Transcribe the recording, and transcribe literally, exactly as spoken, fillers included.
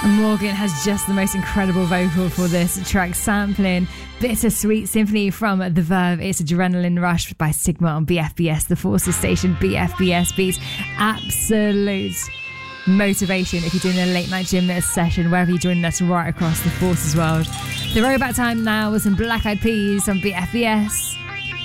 And Morgan has just the most incredible vocal for this track, sampling Bittersweet Symphony from The Verve. It's Adrenaline Rush by Sigma on B F B S, the Forces station. B F B S Beats. Absolute motivation if you're doing a late night gym session, wherever you're joining us right across the Forces world. The Throwback Time now with some Black Eyed Peas on B F B S.